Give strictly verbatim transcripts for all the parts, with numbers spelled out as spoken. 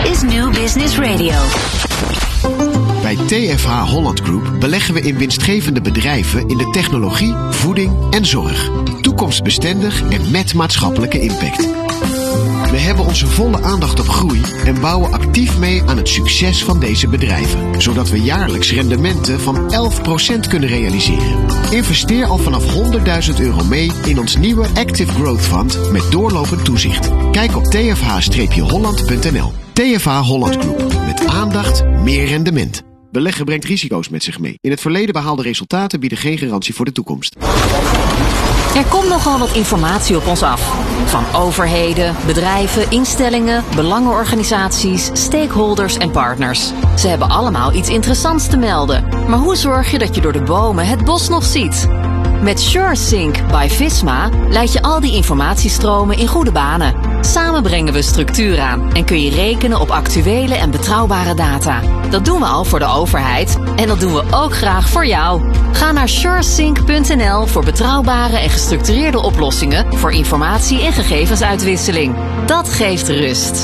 is New Business Radio. Bij T F H Holland Group beleggen we in winstgevende bedrijven in de technologie, voeding en zorg. Toekomstbestendig en met maatschappelijke impact. We hebben onze volle aandacht op groei en bouwen actief mee aan het succes van deze bedrijven. Zodat we jaarlijks rendementen van elf procent kunnen realiseren. Investeer al vanaf honderdduizend euro mee in ons nieuwe Active Growth Fund met doorlopend toezicht. Kijk op t f h holland punt n l. T F H Holland Group. Met aandacht, meer rendement. Beleggen brengt risico's met zich mee. In het verleden behaalde resultaten bieden geen garantie voor de toekomst. Er komt nogal wat informatie op ons af. Van overheden, bedrijven, instellingen, belangenorganisaties, stakeholders en partners. Ze hebben allemaal iets interessants te melden. Maar hoe zorg je dat je door de bomen het bos nog ziet? Met SureSync by Visma leid je al die informatiestromen in goede banen. Samen brengen we structuur aan en kun je rekenen op actuele en betrouwbare data. Dat doen we al voor de overheid en dat doen we ook graag voor jou. Ga naar suresync punt n l voor betrouwbare en gestructureerde oplossingen voor informatie- en gegevensuitwisseling. Dat geeft rust.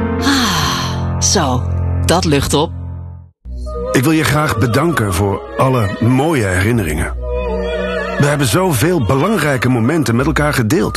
Ah, zo, dat lucht op. Ik wil je graag bedanken voor alle mooie herinneringen. We hebben zoveel belangrijke momenten met elkaar gedeeld.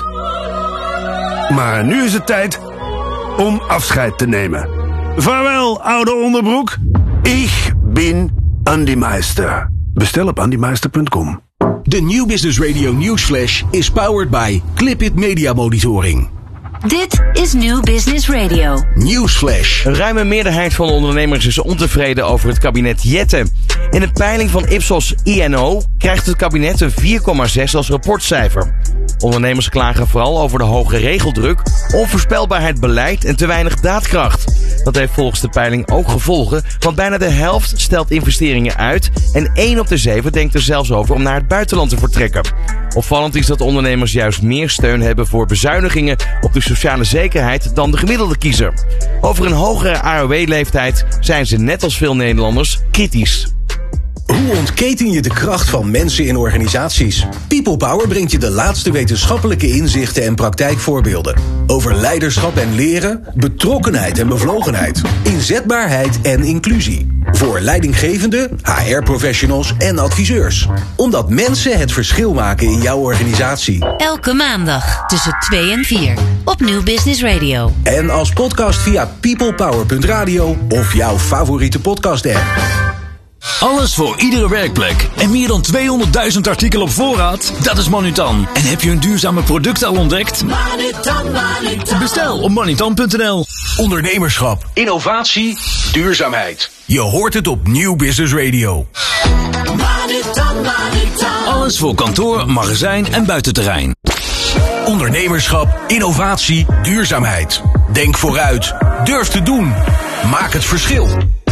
Maar nu is het tijd om afscheid te nemen. Vaarwel, oude onderbroek. Ik ben Andy Meister. Bestel op andy meister punt com. De New Business Radio Newsflash is powered by Clipit Media Monitoring. Dit is New Business Radio. Newsflash. Een ruime meerderheid van de ondernemers is ontevreden over het kabinet Jette. In een peiling van Ipsos I N O krijgt het kabinet een vier komma zes als rapportcijfer. Ondernemers klagen vooral over de hoge regeldruk, onvoorspelbaarheid beleid en te weinig daadkracht. Dat heeft volgens de peiling ook gevolgen, want bijna de helft stelt investeringen uit en één op de zeven denkt er zelfs over om naar het buitenland te vertrekken. Opvallend is dat ondernemers juist meer steun hebben voor bezuinigingen op de sociale zekerheid dan de gemiddelde kiezer. Over een hogere A O W-leeftijd zijn ze net als veel Nederlanders kritisch. Hoe ontketen je de kracht van mensen in organisaties? People Power brengt je de laatste wetenschappelijke inzichten en praktijkvoorbeelden. Over leiderschap en leren, betrokkenheid en bevlogenheid, inzetbaarheid en inclusie. Voor leidinggevenden, H R-professionals en adviseurs. Omdat mensen het verschil maken in jouw organisatie. Elke maandag tussen twee en vier op New Business Radio. En als podcast via people power punt radio of jouw favoriete podcast-app. Alles voor iedere werkplek. En meer dan tweehonderdduizend artikelen op voorraad? Dat is Manutan. En heb je een duurzame product al ontdekt? Manutan, Manutan. Bestel op manutan punt n l. Ondernemerschap, innovatie, duurzaamheid. Je hoort het op New Business Radio. Manutan, Manutan. Alles voor kantoor, magazijn en buitenterrein. Ondernemerschap, innovatie, duurzaamheid. Denk vooruit. Durf te doen. Maak het verschil.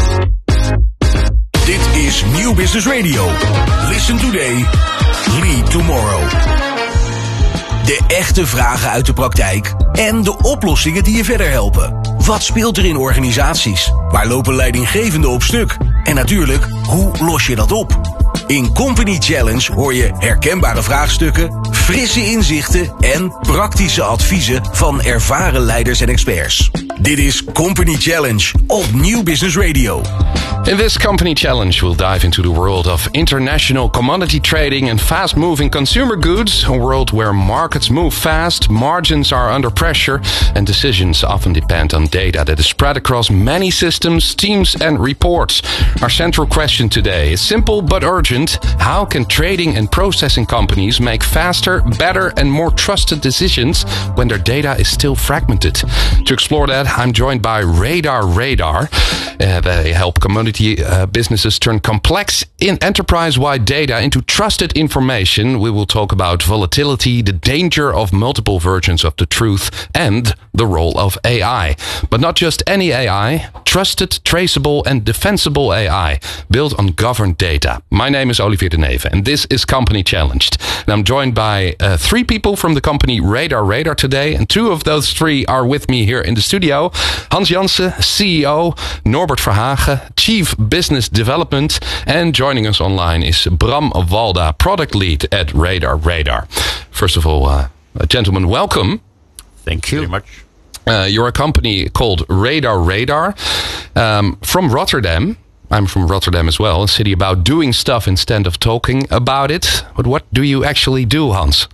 Dit is New Business Radio. Listen today, lead tomorrow. De echte vragen uit de praktijk en de oplossingen die je verder helpen. Wat speelt er in organisaties? Waar lopen leidinggevenden op stuk? En natuurlijk, hoe los je dat op? In Company Challenge hoor je herkenbare vraagstukken, frisse inzichten en praktische adviezen van ervaren leiders en experts. Dit is Company Challenge op New Business Radio. In this Company Challenge, we'll dive into the world of international commodity trading and fast-moving consumer goods, a world where markets move fast, margins are under pressure, and decisions often depend on data that is spread across many systems, teams, and reports. Our central question today is simple but urgent. How can trading and processing companies make faster, better, and more trusted decisions when their data is still fragmented? To explore that, I'm joined by Radar Radar. Uh, they help commodity Uh, businesses turn complex in enterprise-wide data into trusted information. We will talk about volatility, the danger of multiple versions of the truth, and the role of A I. But not just any A I, trusted, traceable, and defensible A I built on governed data. My name is Olivier de Neve, and this is Company Challenged. And I'm joined by uh, three people from the company Radar Radar today, and two of those three are with me here in the studio. Hans Jansen, C E O, Norbert Verhagen, Chief Business Development, and joining us online is Bram Walda, Product Lead at Radar Radar. First of all, uh, gentlemen, welcome. Thank you very much. Uh, you're a company called Radar Radar um, from Rotterdam. I'm from Rotterdam as well, a city about doing stuff instead of talking about it. But what do you actually do, Hans?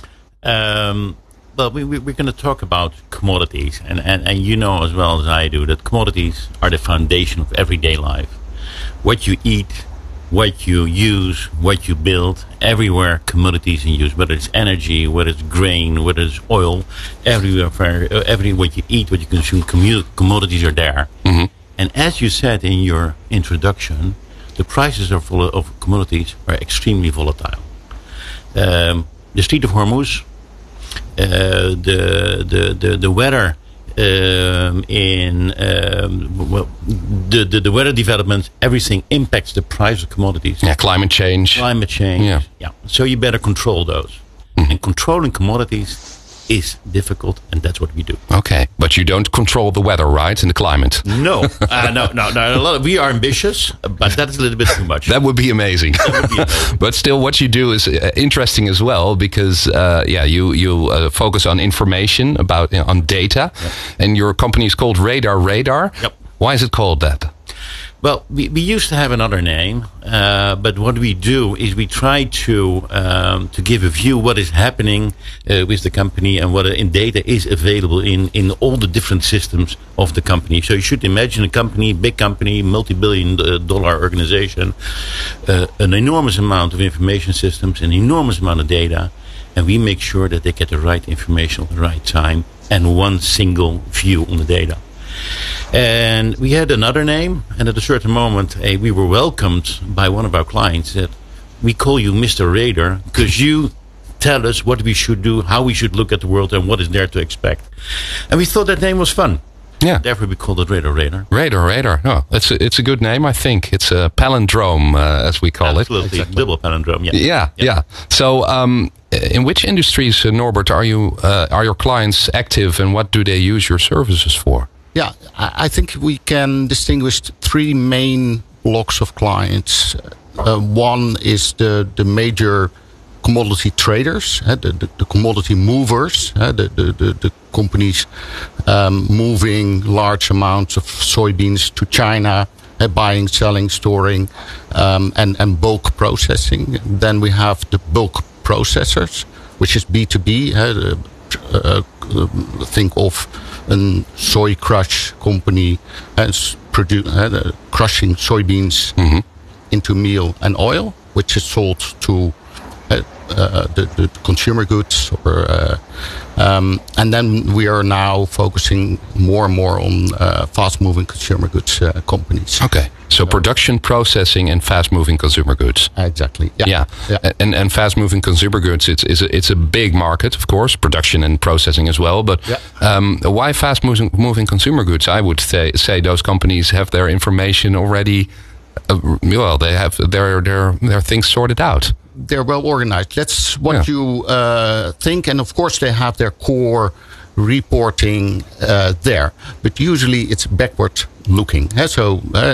Um, well, we, we, we're going to talk about commodities. And, and, and you know as well as I do that commodities are the foundation of everyday life. What you eat, what you use, what you build, everywhere commodities in use, whether it's energy, whether it's grain, whether it's oil, everywhere, every what you eat, what you consume, commu- commodities are there. Mm-hmm. And as you said in your introduction, the prices of, of commodities are extremely volatile. Um, the Strait of Hormuz, uh, the, the, the, the weather Um, in um, well, the, the the weather developments, everything impacts the price of commodities. Yeah, climate change. Climate change. Yeah. yeah. So you better control those. Mm-hmm. And controlling commodities is difficult, and that's what we do. Okay, but you don't control the weather, right, and the climate? No, uh, no, no, no. A lot of, we are ambitious, but that is a little bit too much. That would be amazing. That would be amazing. But still, what you do is uh, interesting as well, because uh, yeah, you you uh, focus on information about uh, on data, yep. And your company is called Radar Radar. Yep. Why is it called that? Well, we, we used to have another name, uh, but what we do is we try to um, to give a view what is happening uh, with the company and what in data is available in, in all the different systems of the company. So you should imagine a company, big company, multi-billion dollar organization, uh, an enormous amount of information systems, an enormous amount of data, and we make sure that they get the right information at the right time and one single view on the data. And we had another name, and at a certain moment uh, we were welcomed by one of our clients that we call you Mister Radar because you tell us what we should do, how we should look at the world, and what is there to expect. And we thought that name was fun. Yeah. Therefore we called it Radar Radar. Radar Radar. Oh, it's a, it's a good name, I think. It's a palindrome, uh, as we call Absolutely. it. Exactly. Double palindrome, yeah. Yeah, yeah. yeah. So um, in which industries, uh, Norbert, are you uh, are your clients active, and what do they use your services for? Yeah, I think we can distinguish three main blocks of clients. Uh, one is the, the major commodity traders, uh, the, the, the commodity movers, uh, the, the, the, the companies um, moving large amounts of soybeans to China, uh, buying, selling, storing, um, and, and bulk processing. Then we have the bulk processors, which is B two B. Uh, uh, think of a soy crush company as produ- uh, crushing soybeans mm-hmm. into meal and oil, which is sold to uh, uh, the, the consumer goods. Or, uh, um, and then we are now focusing more and more on uh, fast-moving consumer goods uh, companies. Okay, so production, processing, and fast-moving consumer goods. Exactly. Yeah. Yeah, yeah. and and fast-moving consumer goods. It's it's a, it's a big market, of course, production and processing as well. But yeah. um, why fast-moving moving consumer goods? I would say say those companies have their information already. Uh, well, they have their their their things sorted out. They're well organized. That's what yeah. you uh, think, and of course they have their core reporting uh, there. But usually it's backward looking. Uh, so uh,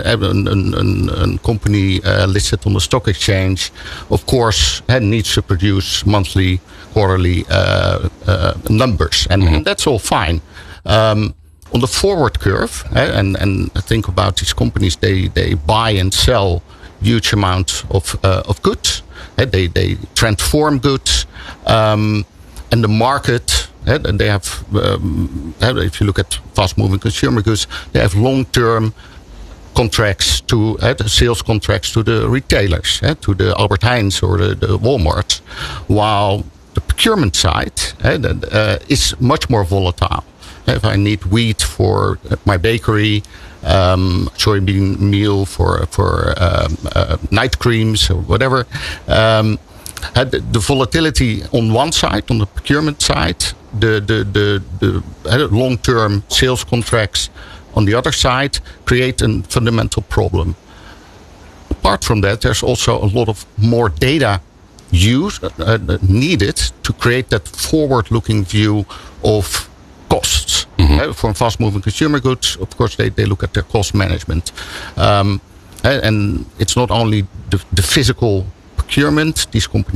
a company uh, listed on the stock exchange, of course, uh, needs to produce monthly, quarterly uh, uh, numbers, and, mm-hmm. and that's all fine. Um, on the forward curve, uh, and and think about these companies, they they buy and sell huge amounts of uh, of goods. Uh, they they transform goods, um, and the market. Uh, and they have, um, uh, if you look at fast-moving consumer goods, they have long-term contracts to uh, sales contracts to the retailers, uh, to the Albert Heijns or the, the Walmart, while the procurement side uh, uh, is much more volatile. If I need wheat for my bakery, um, soybean meal for for um, uh, night creams or whatever, um, the, the volatility on one side, on the procurement side, the the the, the uh, long-term sales contracts on the other side create a fundamental problem. Apart from that, there's also a lot of more data used uh, needed to create that forward-looking view of costs. Mm-hmm. Uh, for fast-moving consumer goods, of course, they, they look at their cost management. Um, and it's not only the, the physical procurement. These companies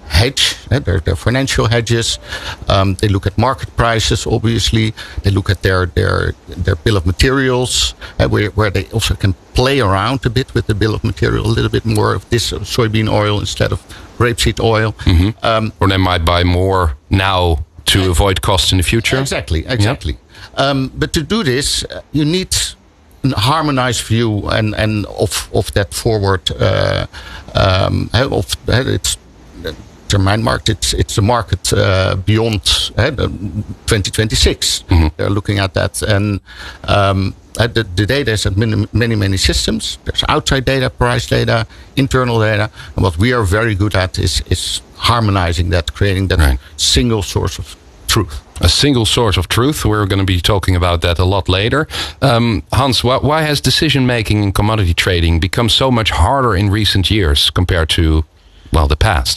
hedge, uh, their, their financial hedges. Um, they look at market prices, obviously. They look at their their, their bill of materials, uh, where, where they also can play around a bit with the bill of material, a little bit more of this soybean oil instead of rapeseed oil. Mm-hmm. Um, or they might buy more now to uh, avoid costs in the future. Exactly, exactly. Yeah. Um, but to do this, uh, you need a harmonized view and, and of, of that forward, uh, um, of, uh, it's German market, it's, it's a market uh, beyond uh, twenty twenty-six. Mm-hmm. They're looking at that. And um, the, the data is at many, many, many systems. There's outside data, price data, internal data. And what we are very good at is, is harmonizing that, creating that right. single source of truth. A single source of truth. We're going to be talking about that a lot later. Um, Hans, wh- why has decision making in commodity trading become so much harder in recent years compared to, well, the past?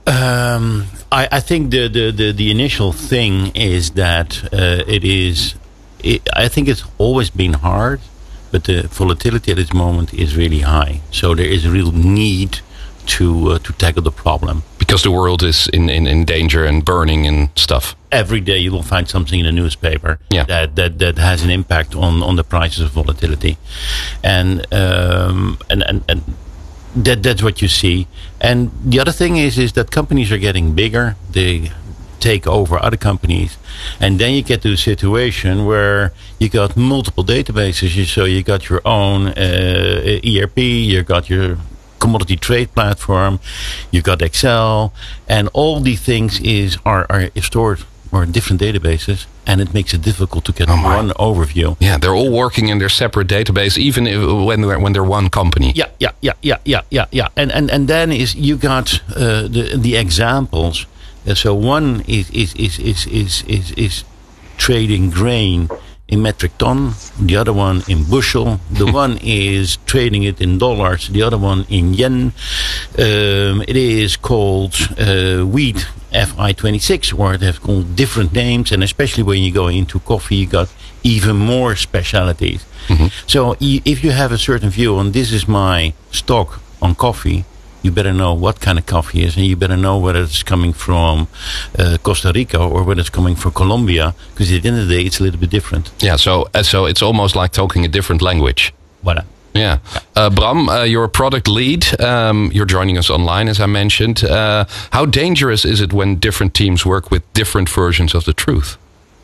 Um, I, I think the, the, the, the initial thing is that uh, it is, it, I think it's always been hard, but the volatility at this moment is really high. So there is a real need to uh, to tackle the problem. Because the world is in, in, in danger and burning and stuff. Every day you will find something in the newspaper yeah. that, that, that has an impact on, on the prices of volatility. And um, and, and, and That that's what you see. And the other thing is is that companies are getting bigger. They take over other companies, and then you get to a situation where you got multiple databases. You, so you got your own uh, E R P, you got your commodity trade platform, you got Excel, and all these things is are, are stored or in different databases, and it makes it difficult to get oh one overview. Yeah, they're all working in their separate database, even if, when they're when they're one company. Yeah, yeah, yeah, yeah, yeah, yeah, yeah. And and and then is you got uh, the the examples. Uh, so one is is is is is is, is trading grain in metric ton, the other one in bushel, the one is trading it in dollars, the other one in yen. Um, it is called uh, wheat F I twenty-six, or they have called different names, and especially when you go into coffee, you got even more specialities. Mm-hmm. So if you have a certain view on this is my stock on coffee, you better know what kind of coffee it is, and you better know whether it's coming from uh, Costa Rica or whether it's coming from Colombia, because at the end of the day, it's a little bit different. Yeah, so uh, so it's almost like talking a different language. Voilà. Yeah. Uh, Bram, uh, you're a product lead. Um, you're joining us online, as I mentioned. Uh, how dangerous is it when different teams work with different versions of the truth?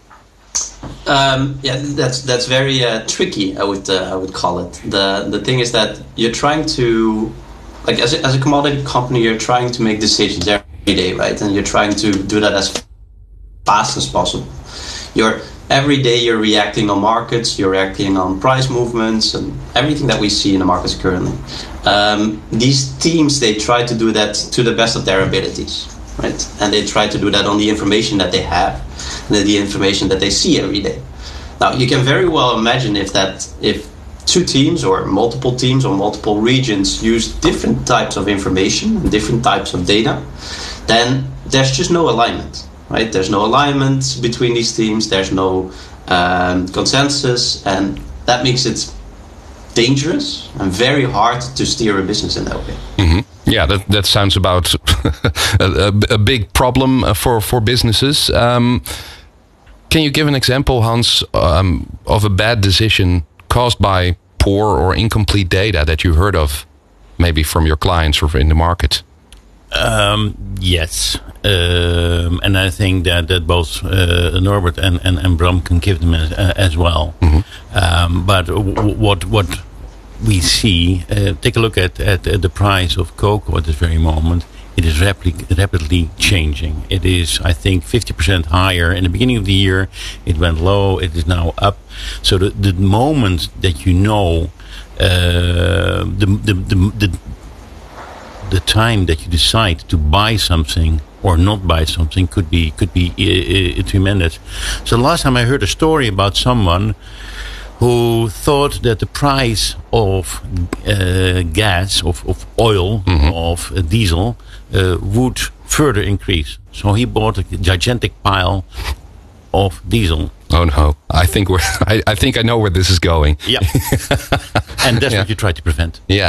Um, yeah, that's that's very uh, tricky. I would uh, I would call it. the The thing is that you're trying to, like as a, as a commodity company, you're trying to make decisions every day, right? And you're trying to do that as fast as possible. You're every day you're reacting on markets, you're reacting on price movements, and everything that we see in the markets currently. Um, these teams, they try to do that to the best of their abilities, right? And they try to do that on the information that they have, and the information that they see every day. Now, you can very well imagine if that if two teams or multiple teams or multiple regions use different types of information and different types of data, then there's just no alignment. Right? There's no alignment between these teams. There's no um, consensus, and that makes it dangerous and very hard to steer a business in that way. Mm-hmm. Yeah, that that sounds about a, a big problem for for businesses. Um, can you give an example, Hans, um, of a bad decision caused by poor or incomplete data that you heard of, maybe from your clients or in the market? Um, yes. Um, and I think that, that both uh, Norbert and, and, and Bram can give them as, uh, as well. Mm-hmm. Um, but w- what what we see, uh, take a look at, at, at the price of cocoa at this very moment. It is rapidly, rapidly changing. It is, I think, fifty percent higher. In the beginning of the year, it went low. It is now up. So the, the moment that you know uh, the, the, the, the the time that you decide to buy something or not buy something could be could be uh, uh, tremendous. So the last time I heard a story about someone who thought that the price of uh, gas, of, of oil, mm-hmm. of uh, diesel uh, would further increase. So he bought a gigantic pile of diesel. Oh no! I think we're. I, I think I know where this is going. Yeah, and that's yeah. what you try to prevent. Yeah.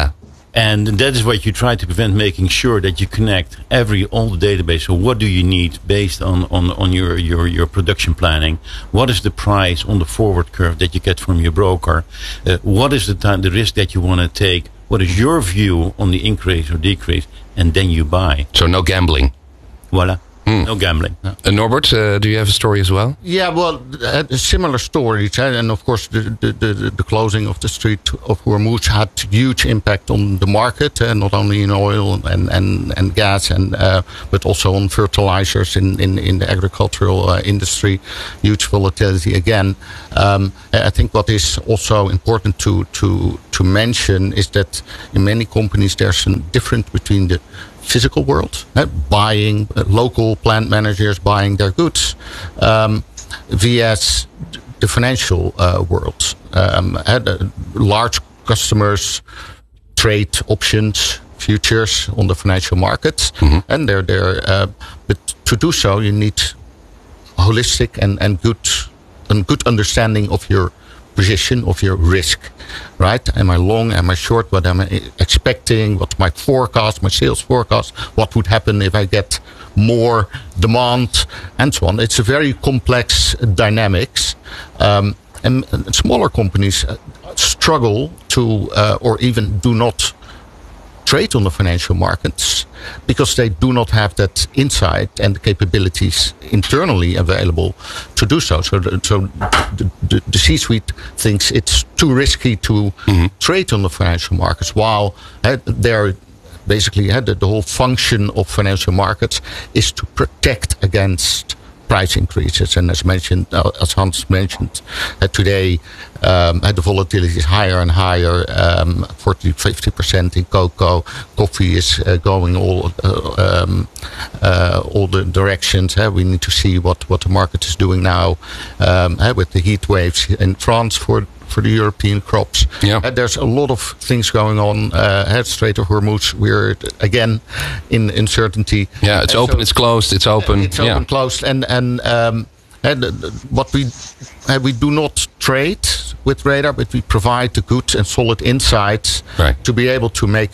And that is what you try to prevent, making sure that you connect every all the database. So what do you need based on, on, on your, your, your production planning? What is the price on the forward curve that you get from your broker? Uh, what is the time, the risk that you want to take? What is your view on the increase or decrease? And then you buy. So no gambling. Voila. Hmm. No gambling. No. Uh, Norbert, uh, do you have a story as well? Yeah, well, uh, similar stories, uh, and of course, the, the the the closing of the Strait of Hormuz had huge impact on the market, uh, not only in oil and and and gas, and uh, but also on fertilizers in in, in the agricultural uh, industry. Huge volatility again. Um, I think what is also important to to to mention is that in many companies there's a difference between the physical world, uh, buying uh, local plant managers buying their goods, um, versus the financial uh, world. Um, uh, large customers trade options, futures on the financial markets, mm-hmm. and they're there. Uh, but to do so, you need holistic and and good and good understanding of your position, of your risk, right? Am I long? Am I short? What am I expecting? What's my forecast, my sales forecast? What would happen if I get more demand, and so on? It's a very complex dynamics, um, and, and smaller companies struggle to, uh, or even do not trade on the financial markets because they do not have that insight and capabilities internally available to do so. So, the, so the, the, the C-suite thinks it's too risky to mm-hmm. trade on the financial markets, while uh, they're basically uh, the, the whole function of financial markets is to protect against price increases. And as mentioned, uh, as Hans mentioned, uh, today um, uh, the volatility is higher and higher, um, forty, fifty percent in cocoa. Coffee is uh, going all uh, um, uh, all the directions. Uh, we need to see what, what the market is doing now um, uh, with the heat waves in France for for the European crops. Yeah. Uh, there's a lot of things going on. Uh, Strait of Hormuz, we're again in uncertainty. Yeah, it's uh, open, so it's closed, it's open. It's yeah. open, closed, and and um, and what we uh, we do not trade with Radar, but we provide the good and solid insights right. to be able to make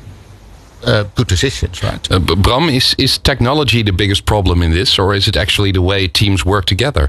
Uh, good decisions, right? Uh, Bram, is is technology the biggest problem in this, or is it actually the way teams work together?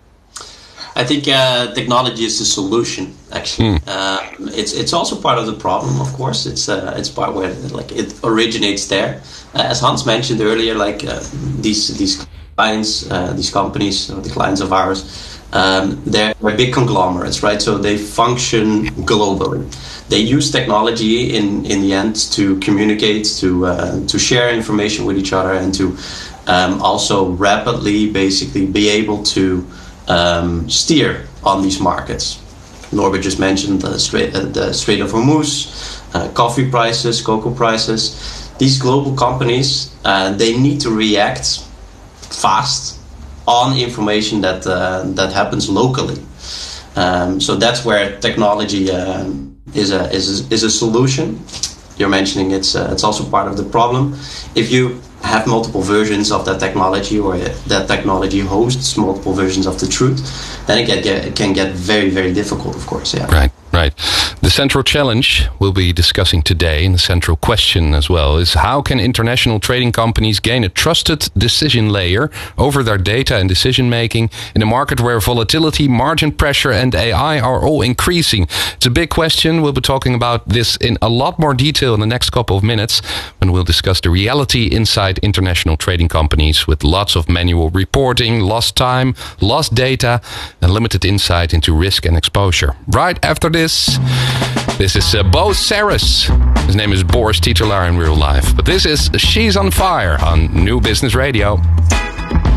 I think uh, technology is the solution. Actually, mm. uh, it's it's also part of the problem. Of course, it's uh, it's part where like it originates there. Uh, as Hans mentioned earlier, like uh, these these clients, uh, these companies, uh, the clients of ours, um, they're, they're big conglomerates, right? So they function globally. They use technology in, in the end to communicate, to uh, to share information with each other, and to um, also rapidly, basically, be able to um, steer on these markets. Norbert just mentioned the Strait, uh, the Strait of Hormuz, uh, coffee prices, cocoa prices. These global companies, uh, they need to react fast on information that uh, that happens locally. Um, so that's where technology um, is a is a, is a solution. You're mentioning it's uh, it's also part of the problem. If you have multiple versions of that technology, or that technology hosts multiple versions of the truth, then it, get, get, it can get very, very difficult, of course. Yeah. Right, right. The central challenge we'll be discussing today, and the central question as well, is how can international trading companies gain a trusted decision layer over their data and decision making in a market where volatility, margin pressure, and A I are all increasing? It's a big question. We'll be talking about this in a lot more detail in the next couple of minutes, when we'll discuss the reality inside international trading companies, with lots of manual reporting, lost time, lost data, and limited insight into risk and exposure. Right after this, this is uh, Bo Saris. His name is Boris Titulaar in real life, but this is She's on Fire on New Business Radio.